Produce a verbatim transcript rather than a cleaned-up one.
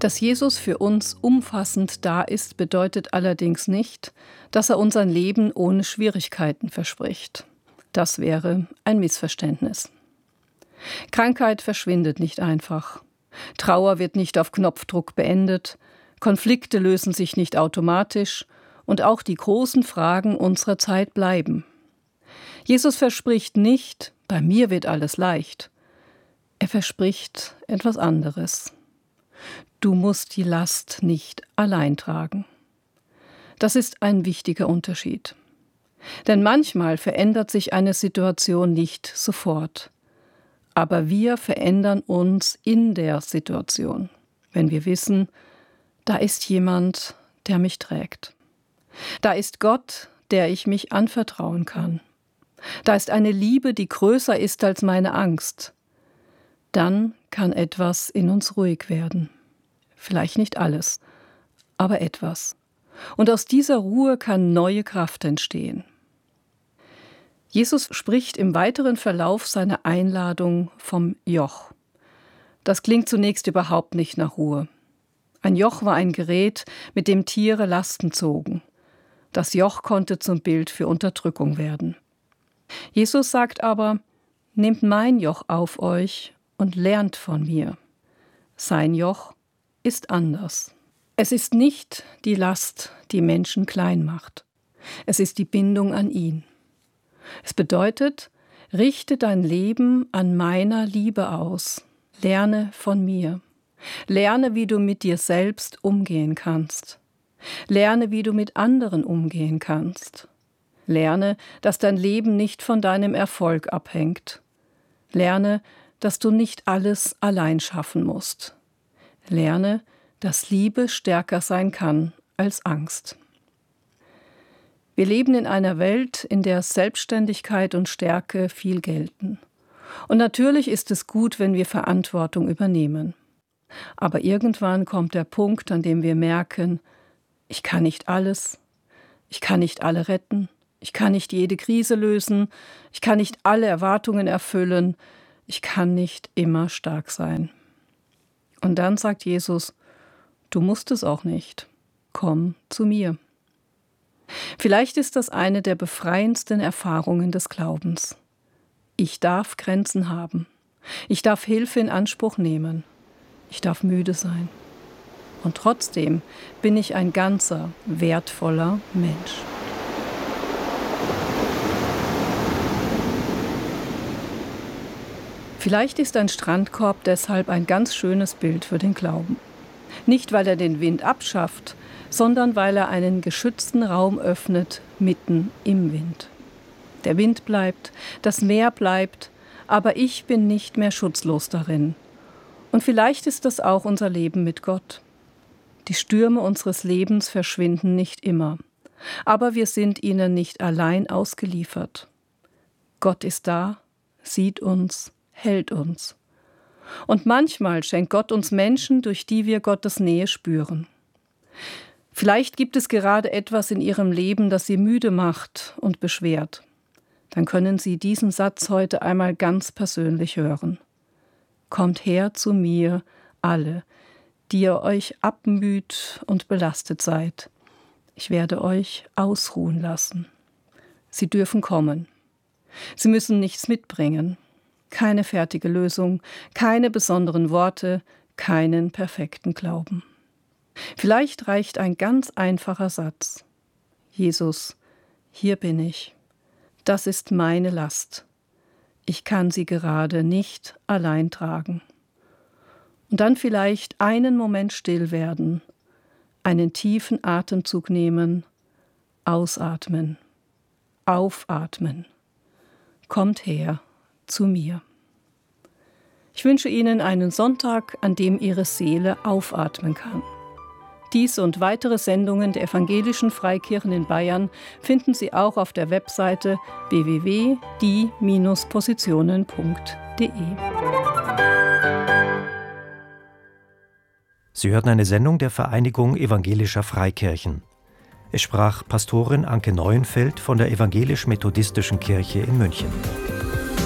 Dass Jesus für uns umfassend da ist, bedeutet allerdings nicht, dass er uns ein Leben ohne Schwierigkeiten verspricht. Das wäre ein Missverständnis. Krankheit verschwindet nicht einfach. Trauer wird nicht auf Knopfdruck beendet. Konflikte lösen sich nicht automatisch. Und auch die großen Fragen unserer Zeit bleiben. Jesus verspricht nicht, bei mir wird alles leicht. Er verspricht etwas anderes. Du musst die Last nicht allein tragen. Das ist ein wichtiger Unterschied. Denn manchmal verändert sich eine Situation nicht sofort. Aber wir verändern uns in der Situation, wenn wir wissen, da ist jemand, der mich trägt. Da ist Gott, der ich mich anvertrauen kann. Da ist eine Liebe, die größer ist als meine Angst. Dann kann etwas in uns ruhig werden. Vielleicht nicht alles, aber etwas. Und aus dieser Ruhe kann neue Kraft entstehen. Jesus spricht im weiteren Verlauf seiner Einladung vom Joch. Das klingt zunächst überhaupt nicht nach Ruhe. Ein Joch war ein Gerät, mit dem Tiere Lasten zogen. Das Joch konnte zum Bild für Unterdrückung werden. Jesus sagt aber, nehmt mein Joch auf euch und lernt von mir. Sein Joch ist anders. Es ist nicht die Last, die Menschen klein macht. Es ist die Bindung an ihn. Es bedeutet, richte dein Leben an meiner Liebe aus. Lerne von mir. Lerne, wie du mit dir selbst umgehen kannst. Lerne, wie du mit anderen umgehen kannst. Lerne, dass dein Leben nicht von deinem Erfolg abhängt. Lerne, dass du nicht alles allein schaffen musst. Lerne, dass Liebe stärker sein kann als Angst. Wir leben in einer Welt, in der Selbstständigkeit und Stärke viel gelten. Und natürlich ist es gut, wenn wir Verantwortung übernehmen. Aber irgendwann kommt der Punkt, an dem wir merken, ich kann nicht alles, ich kann nicht alle retten, ich kann nicht jede Krise lösen, ich kann nicht alle Erwartungen erfüllen, ich kann nicht immer stark sein. Und dann sagt Jesus, du musst es auch nicht, komm zu mir. Vielleicht ist das eine der befreiendsten Erfahrungen des Glaubens. Ich darf Grenzen haben, ich darf Hilfe in Anspruch nehmen, ich darf müde sein. Und trotzdem bin ich ein ganzer, wertvoller Mensch. Vielleicht ist ein Strandkorb deshalb ein ganz schönes Bild für den Glauben. Nicht, weil er den Wind abschafft, sondern weil er einen geschützten Raum öffnet, mitten im Wind. Der Wind bleibt, das Meer bleibt, aber ich bin nicht mehr schutzlos darin. Und vielleicht ist das auch unser Leben mit Gott. Die Stürme unseres Lebens verschwinden nicht immer, aber wir sind ihnen nicht allein ausgeliefert. Gott ist da, sieht uns, hält uns. Und manchmal schenkt Gott uns Menschen, durch die wir Gottes Nähe spüren. Vielleicht gibt es gerade etwas in Ihrem Leben, das Sie müde macht und beschwert. Dann können Sie diesen Satz heute einmal ganz persönlich hören. Kommt her zu mir, alle, die ihr euch abmüht und belastet seid. Ich werde euch ausruhen lassen. Sie dürfen kommen. Sie müssen nichts mitbringen. Keine fertige Lösung, keine besonderen Worte, keinen perfekten Glauben. Vielleicht reicht ein ganz einfacher Satz. Jesus, hier bin ich. Das ist meine Last. Ich kann sie gerade nicht allein tragen. Und dann vielleicht einen Moment still werden, einen tiefen Atemzug nehmen, ausatmen, aufatmen. Kommt her zu mir. Ich wünsche Ihnen einen Sonntag, an dem Ihre Seele aufatmen kann. Dies und weitere Sendungen der Evangelischen Freikirchen in Bayern finden Sie auch auf der Webseite w w w punkt die Bindestrich positionen punkt de. Sie hörten eine Sendung der Vereinigung Evangelischer Freikirchen. Es sprach Pastorin Anke Neuenfeld von der Evangelisch-Methodistischen Kirche in München.